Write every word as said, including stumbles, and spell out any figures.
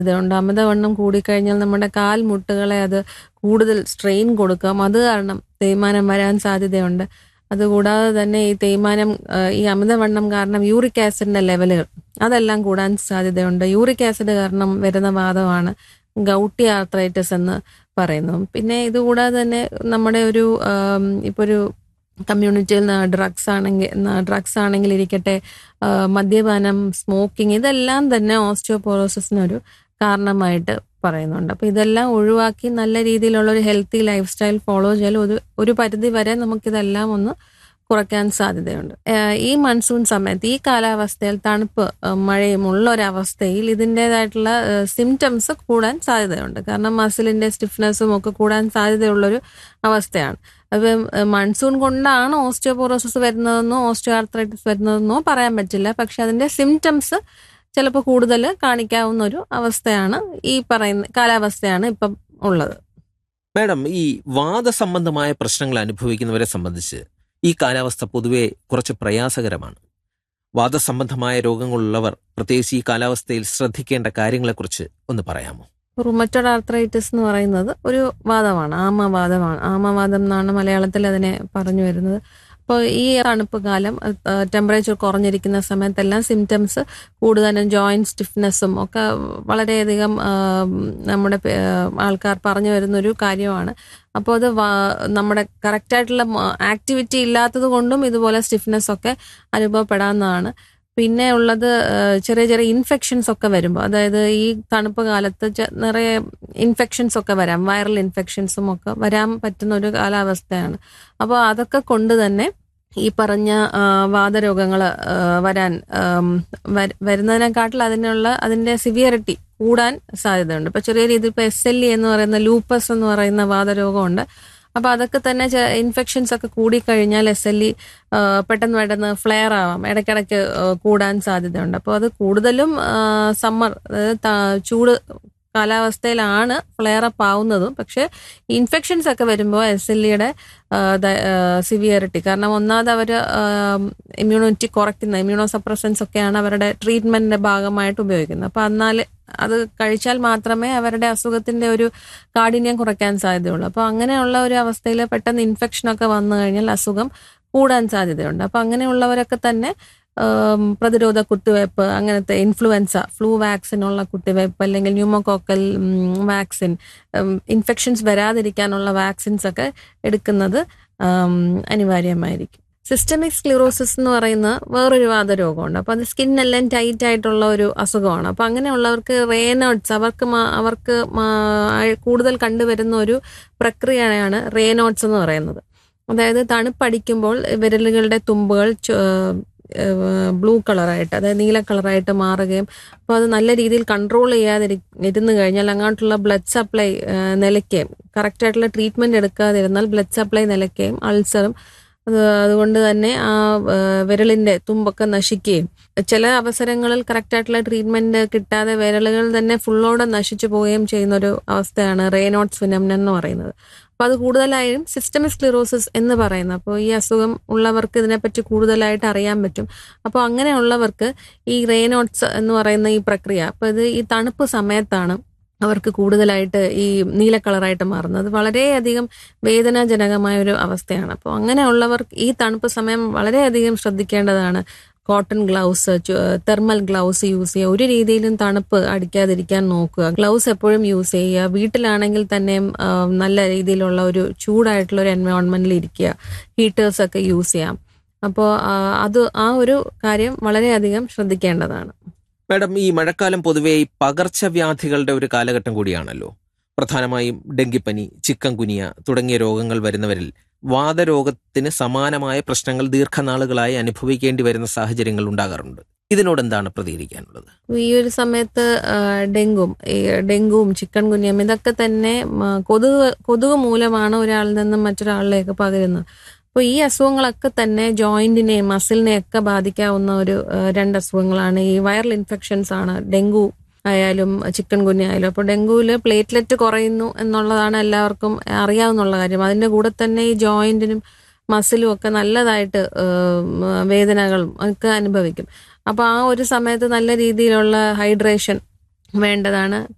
ഇതുകൊണ്ട് അമിതവണ്ണം കൂടിക്കഴിഞ്ഞാൽ നമ്മുടെ കാൽമുട്ടുകളെ അത് കൂടുതൽ സ്ട്രെയിൻ കൊടുക്കാം. അത് കാരണം തേയ്മാനം വരാൻ സാധ്യതയുണ്ട്. അതുകൂടാതെ തന്നെ ഈ തേയ്മാനം ഈ അമിതവണ്ണം കാരണം യൂറിക് ആസിഡിന്റെ ലെവലുകൾ അതെല്ലാം കൂടാൻ സാധ്യതയുണ്ട്. യൂറിക് ആസിഡ് കാരണം വരുന്ന വാദമാണ് ഗൗട്ടി ആർത്രൈറ്റിസ് എന്ന് പറയുന്നു. പിന്നെ ഇതുകൂടാതെ തന്നെ നമ്മുടെ ഒരു ഇപ്പോൾ ഒരു കമ്മ്യൂണിറ്റിയിൽ ഡ്രഗ്സ് ആണെങ്കിൽ ഡ്രഗ്സ് ആണെങ്കിൽ ഇരിക്കട്ടെ, മദ്യപാനം, സ്മോക്കിംഗ്, ഇതെല്ലാം തന്നെ ഓസ്റ്റിയോപോറോസിസിനൊരു കാരണമായിട്ട് പറയുന്നുണ്ട്. അപ്പോൾ ഇതെല്ലാം ഒഴിവാക്കി നല്ല രീതിയിലുള്ള ഒരു ഹെൽത്തി ലൈഫ് സ്റ്റൈൽ ഫോളോ ചെയ്താൽ ഒരു ഒരു പരിധി വരെ നമുക്കിതെല്ലാം ഒന്ന് കുറയ്ക്കാൻ സാധ്യതയുണ്ട്. ഈ മൺസൂൺ സമയത്ത് ഈ കാലാവസ്ഥയിൽ തണുപ്പ് മഴയും ഉള്ള ഒരവസ്ഥയിൽ ഇതിൻ്റെതായിട്ടുള്ള സിംറ്റംസ് കൂടാൻ സാധ്യതയുണ്ട്. കാരണം മസിലിൻ്റെ സ്റ്റിഫ്നെസ്സും ഒക്കെ കൂടാൻ സാധ്യതയുള്ളൊരു അവസ്ഥയാണ്. അപ്പം മൺസൂൺ കൊണ്ടാണ് ഓസ്റ്റിയോപോറോസിസ് വരുന്നതെന്നോ ഓസ്റ്റിയോ ആർത്രൈറ്റിസ് വരുന്നതെന്നോ പറയാൻ പറ്റില്ല. പക്ഷെ അതിൻ്റെ സിംറ്റംസ് ചിലപ്പോൾ കൂടുതൽ കാണിക്കാവുന്ന ഒരു അവസ്ഥയാണ് ഈ പറയുന്ന കാലാവസ്ഥയാണ് ഇപ്പം ഉള്ളത്. മാഡം, ഈ വാദസംബന്ധമായ പ്രശ്നങ്ങൾ അനുഭവിക്കുന്നവരെ സംബന്ധിച്ച് ഈ കാലാവസ്ഥ പൊതുവെ കുറച്ച് പ്രയാസകരമാണ്. വാദസംബന്ധമായ രോഗങ്ങളുള്ളവർ പ്രത്യേകിച്ച് ഈ കാലാവസ്ഥയിൽ ശ്രദ്ധിക്കേണ്ട കാര്യങ്ങളെക്കുറിച്ച് ഒന്ന് പറയാമോ? റുമറ്റോയ്ഡ് ആർത്രൈറ്റിസ് എന്ന് പറയുന്നത് ഒരു വാദമാണ്, ആമവാദമാണ്. ആമവാദം എന്നാണ് മലയാളത്തിൽ അതിനെ പറഞ്ഞു വരുന്നത്. അപ്പോൾ ഈ തണുപ്പ് കാലം ടെമ്പറേച്ചർ കുറഞ്ഞിരിക്കുന്ന സമയത്തെല്ലാം സിംറ്റംസ് കൂടുതലും ജോയിന്റ് സ്റ്റിഫ്നെസ്സും ഒക്കെ വളരെയധികം നമ്മുടെ ആൾക്കാർ പറഞ്ഞു വരുന്നൊരു കാര്യമാണ്. അപ്പോൾ അത് നമ്മുടെ കറക്റ്റായിട്ടുള്ള ആക്ടിവിറ്റി ഇല്ലാത്തത് കൊണ്ടും ഇതുപോലെ സ്റ്റിഫ്നെസ് ഒക്കെ അനുഭവപ്പെടാവുന്നതാണ്. പിന്നെ ഉള്ളത് ചെറിയ ചെറിയ ഇൻഫെക്ഷൻസ് ഒക്കെ വരുമ്പോൾ, അതായത് ഈ തണുപ്പ് കാലത്ത് നിറയെ ഇൻഫെക്ഷൻസ് ഒക്കെ വരാം, വൈറൽ ഇൻഫെക്ഷൻസും ഒക്കെ വരാൻ പറ്റുന്ന ഒരു കാലാവസ്ഥയാണ്. അപ്പോൾ അതൊക്കെ കൊണ്ട് തന്നെ ഈ പറഞ്ഞ വാതരോഗങ്ങൾ വരാൻ വരുന്നതിനെക്കാട്ടിൽ അതിനുള്ള അതിൻ്റെ സിവിയറിറ്റി കൂടാൻ സാധ്യതയുണ്ട്. ഇപ്പോൾ ചെറിയ രീതിയിൽ ഇപ്പോൾ എസ് എൽ ഇ എന്ന് പറയുന്ന ലൂപ്പസ് എന്ന് പറയുന്ന വാതരോഗമുണ്ട്. അപ്പോൾ അതൊക്കെ തന്നെ ഇൻഫെക്ഷൻസ് ഒക്കെ കൂടിക്കഴിഞ്ഞാൽ എസ് എൽ ഇ പെട്ടെന്ന് പെട്ടെന്ന് ഫ്ലെയർ ആവാം, ഇടയ്ക്കിടയ്ക്ക് കൂടാൻ സാധ്യതയുണ്ട്. അപ്പോൾ അത് കൂടുതലും സമ്മർ, അതായത് ചൂട് കാലാവസ്ഥയിലാണ് ഫ്ലെയർ അപ്പ് ആവുന്നതും. പക്ഷേ ഇൻഫെക്ഷൻസ് ഒക്കെ വരുമ്പോൾ എസ് എൽ ഇയുടെ സിവിയറിറ്റി, കാരണം ഒന്നാമത് അവർ ഇമ്മ്യൂണിറ്റി കുറയ്ക്കുന്ന ഇമ്മ്യൂണോ സപ്രസൻസ് ഒക്കെയാണ് അവരുടെ ട്രീറ്റ്മെന്റിന്റെ ഭാഗമായിട്ട് ഉപയോഗിക്കുന്നത്. അപ്പോൾ എന്നാൽ അത് കഴിച്ചാൽ മാത്രമേ അവരുടെ അസുഖത്തിന്റെ ഒരു കാഠിന്യം കുറയ്ക്കാൻ സാധ്യതയുള്ളൂ. അപ്പോൾ അങ്ങനെയുള്ള ഒരു അവസ്ഥയിൽ പെട്ടെന്ന് ഇൻഫെക്ഷനൊക്കെ വന്നു കഴിഞ്ഞാൽ അസുഖം കൂടാൻ സാധ്യതയുണ്ട്. അപ്പോൾ അങ്ങനെയുള്ളവരൊക്കെ തന്നെ പ്രതിരോധ കുത്തിവയ്പ്പ്, അങ്ങനത്തെ ഇൻഫ്ലുവൻസ, ഫ്ലൂ വാക്സിനുള്ള കുത്തിവയ്പ്പ്, അല്ലെങ്കിൽ ന്യൂമോകോക്കൽ വാക്സിൻ, ഇൻഫെക്ഷൻസ് വരാതിരിക്കാനുള്ള വാക്സിൻസ് ഒക്കെ എടുക്കുന്നത് അനിവാര്യമായിരിക്കും. സിസ്റ്റമിക് സ്ക്ലിറോസിസ് എന്ന് പറയുന്ന വേറൊരു വാതരോഗമുണ്ട്. അപ്പോൾ അത് സ്കിന്നെല്ലാം ടൈറ്റ് ആയിട്ടുള്ള ഒരു അസുഖമാണ്. അപ്പോൾ അങ്ങനെയുള്ളവർക്ക് റേനോട്സ്, അവർക്ക് അവർക്ക് കൂടുതൽ കണ്ടുവരുന്ന ഒരു പ്രക്രിയയാണ് റേനോട്സ് എന്ന് പറയുന്നത്. അതായത് തണുപ്പടിക്കുമ്പോൾ വിരലുകളുടെ തുമ്പുകൾ ബ്ലൂ കളറായിട്ട്, അതായത് നീല കളറായിട്ട് മാറുകയും, അപ്പോൾ അത് നല്ല രീതിയിൽ കൺട്രോൾ ചെയ്യാതിരി ഇരുന്ന് കഴിഞ്ഞാൽ അങ്ങോട്ടുള്ള ബ്ലഡ് സപ്ലൈ നിലയ്ക്കുകയും, കറക്റ്റായിട്ടുള്ള ട്രീറ്റ്മെൻറ്റ് എടുക്കാതിരുന്നാൽ ബ്ലഡ് സപ്ലൈ നിലയ്ക്കുകയും അൾസറും അത് അതുകൊണ്ട് തന്നെ ആ വിരലിൻ്റെ തുമ്പൊക്കെ നശിക്കുകയും, ചില അവസരങ്ങളിൽ കറക്റ്റായിട്ടുള്ള ട്രീറ്റ്മെൻറ്റ് കിട്ടാതെ വിരലുകൾ തന്നെ ഫുള്ളോടെ നശിച്ചു പോവുകയും ചെയ്യുന്നൊരു അവസ്ഥയാണ് റേനോട്സ് ഫിനോമിനൻ എന്ന് പറയുന്നത്. അപ്പോൾ അത് കൂടുതലായും സിസ്റ്റമിക് സ്ക്ലിറോസിസ് എന്ന് പറയുന്നത്. അപ്പോൾ ഈ അസുഖം ഉള്ളവർക്ക് ഇതിനെപ്പറ്റി കൂടുതലായിട്ട് അറിയാൻ പറ്റും. അപ്പോൾ അങ്ങനെയുള്ളവർക്ക് ഈ റേനോട്സ് എന്ന് പറയുന്ന ഈ പ്രക്രിയ, അപ്പോൾ ഇത് ഈ തണുപ്പ് സമയത്താണ് അവർക്ക് കൂടുതലായിട്ട് ഈ നീല കളറായിട്ട് മാറുന്നത്. വളരെയധികം വേദനാജനകമായ ഒരു അവസ്ഥയാണ്. അപ്പോൾ അങ്ങനെയുള്ളവർക്ക് ഈ തണുപ്പ് സമയം വളരെയധികം ശ്രദ്ധിക്കേണ്ടതാണ്. Cotton gloves, thermal gloves use ചെയ്യുക. ഒരു രീതിയിലും തണുപ്പ് അടിക്കാതിരിക്കാൻ നോക്കുക. ഗ്ലൗസ് എപ്പോഴും യൂസ് ചെയ്യുക. വീട്ടിലാണെങ്കിൽ തന്നെ നല്ല രീതിയിലുള്ള ഒരു ചൂടായിട്ടുള്ള ഒരു എൻവയോൺമെന്റിൽ ഇരിക്കുക. ഹീറ്റേഴ്സ് ഒക്കെ യൂസ് ചെയ്യാം. അപ്പോൾ അത് ആ ഒരു കാര്യം വളരെയധികം ശ്രദ്ധിക്കേണ്ടതാണ്. മാഡം, ഈ മഴക്കാലം പൊതുവെ ഈ പകർച്ചവ്യാധികളുടെ ഒരു കാലഘട്ടം കൂടിയാണല്ലോ. പ്രധാനമായും ഡെങ്കിപ്പനി, ചിക്കൻ ഗുനിയ തുടങ്ങിയ രോഗങ്ങൾ വരുന്നവരിൽ വാതരോഗത്തിന് സമാനമായ പ്രശ്നങ്ങൾ ദീർഘനാളുകളായി അനുഭവിക്കേണ്ടി വരുന്ന സാഹചര്യങ്ങൾ ഉണ്ടാകാറുണ്ട്. ഇതിനോട് എന്താണ് പ്രതികരിക്കാനുള്ളത്? ഈ ഒരു സമയത്ത് ഡെങ്കും ഡെങ്കുവും ചിക്കൻ ഗുനിയം ഇതൊക്കെ തന്നെ കൊതുക് കൊതുക് മൂലമാണ് ഒരാളിൽ നിന്നും മറ്റൊരാളിലേക്ക് പകരുന്നത്. അപ്പോൾ ഈ അസുഖങ്ങളൊക്കെ തന്നെ ജോയിന്റിനെയും മസിലിനെയും ഒക്കെ ബാധിക്കാവുന്ന ഒരു രണ്ട് അസുഖങ്ങളാണ്. ഈ വൈറൽ ഇൻഫെക്ഷൻസ് ആണ് ഡെങ്കു ആയാലും ചിക്കൻ ഗുനിയ ആയാലും. അപ്പോൾ ഡെങ്കുവിൽ പ്ലേറ്റ്ലെറ്റ് കുറയുന്നു എന്നുള്ളതാണ് എല്ലാവർക്കും അറിയാവുന്ന കാര്യം. അതിൻ്റെ കൂടെ തന്നെ ഈ ജോയിന്റിനും മസിലും ഒക്കെ നല്ലതായിട്ട് വേദനകളും ഒക്കെ അനുഭവിക്കും. അപ്പോൾ ആ ഒരു സമയത്ത് നല്ല രീതിയിലുള്ള ഹൈഡ്രേഷൻ വേണ്ടതാണ്.